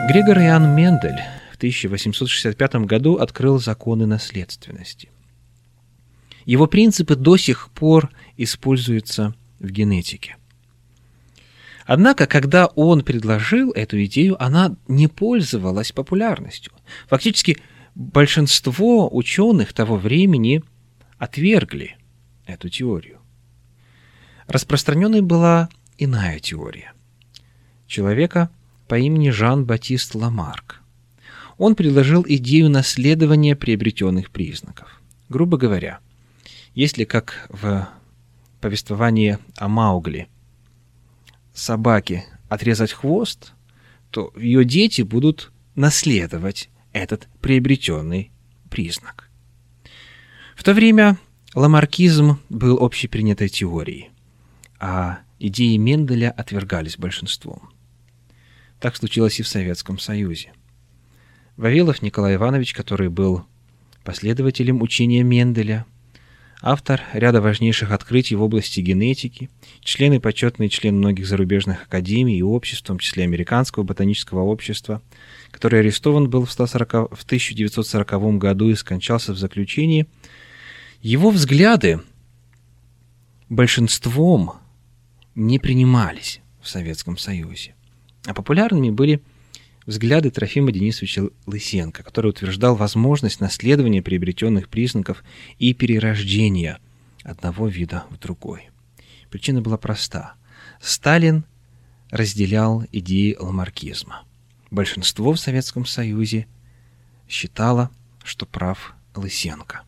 Грегор Иоанн Мендель в 1865 году открыл законы наследственности. Его принципы до сих пор используются в генетике. Однако, когда он предложил эту идею, она не пользовалась популярностью. Фактически, большинство ученых того времени отвергли эту теорию. Распространенной была иная теория человека по имени Жан-Батист Ламарк. Он предложил идею наследования приобретенных признаков. Грубо говоря, если, как в повествовании о Маугли, собаке отрезать хвост, то ее дети будут наследовать этот приобретенный признак. В то время ламаркизм был общепринятой теорией, а идеи Менделя отвергались большинством. Так случилось и в Советском Союзе. Вавилов Николай Иванович, который был последователем учения Менделя, автор ряда важнейших открытий в области генетики, почетный член многих зарубежных академий и обществ, в том числе Американского ботанического общества, который арестован был в 1940 году и скончался в заключении, его взгляды большинством не принимались в Советском Союзе. А популярными были взгляды Трофима Денисовича Лысенко, который утверждал возможность наследования приобретенных признаков и перерождения одного вида в другой. Причина была проста. Сталин разделял идеи ламаркизма. Большинство в Советском Союзе считало, что прав Лысенко.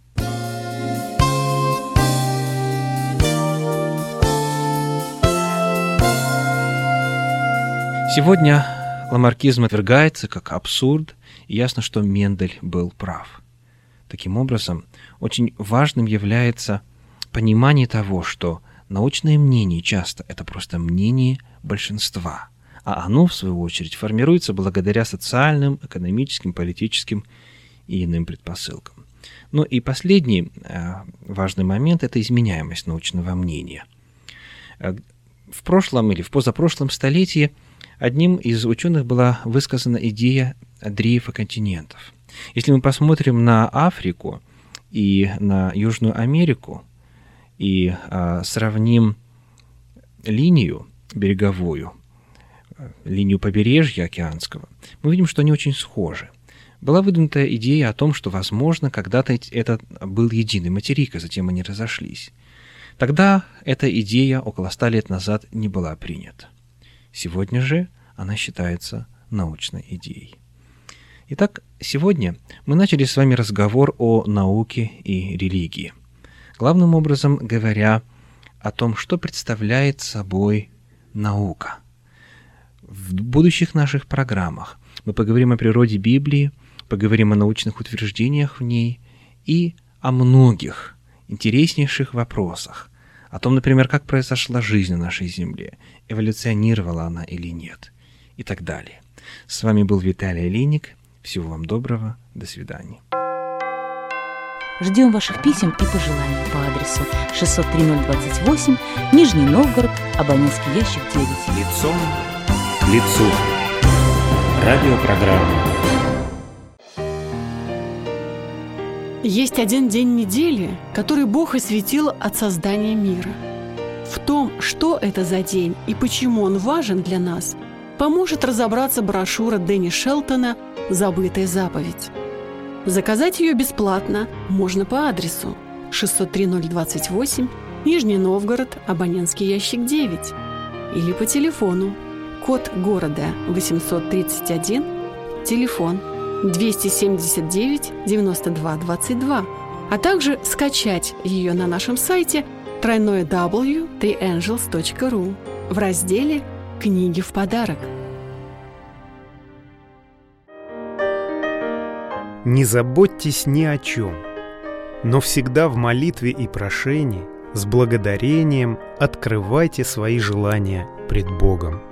Сегодня ламаркизм отвергается как абсурд, и ясно, что Мендель был прав. Таким образом, очень важным является понимание того, что научное мнение часто это просто мнение большинства, а оно, в свою очередь, формируется благодаря социальным, экономическим, политическим и иным предпосылкам. Ну и последний важный момент – это изменяемость научного мнения. В прошлом или в позапрошлом столетии одним из ученых была высказана идея дрейфа континентов. Если мы посмотрим на Африку и на Южную Америку и сравним линию береговую, линию побережья океанского, мы видим, что они очень схожи. Была выдвинута идея о том, что, возможно, когда-то это был единый материк, а затем они разошлись. Тогда эта идея около 100 лет назад не была принята. Сегодня же она считается научной идеей. Итак, сегодня мы начали с вами разговор о науке и религии. Главным образом говоря о том, что представляет собой наука. В будущих наших программах мы поговорим о природе Библии, поговорим о научных утверждениях в ней и о многих интереснейших вопросах. О том, например, как произошла жизнь на нашей Земле, эволюционировала она или нет, и так далее. С вами был Виталий Олейник. Всего вам доброго. До свидания. Ждем ваших писем и пожеланий по адресу 603-028, Нижний Новгород, абонентский ящик 9. Лицом к лицу. Радиопрограмма. Есть один день недели, который Бог осветил от создания мира. В том, что это за день и почему он важен для нас, поможет разобраться брошюра Дэнни Шелтона «Забытая заповедь». Заказать ее бесплатно можно по адресу 603-028, Нижний Новгород, абонентский ящик 9, или по телефону, код города 831, телефон 279-92-22, а также скачать ее на нашем сайте www.3angels.ru в разделе «Книги в подарок». Не заботьтесь ни о чем, но всегда в молитве и прошении с благодарением открывайте свои желания пред Богом.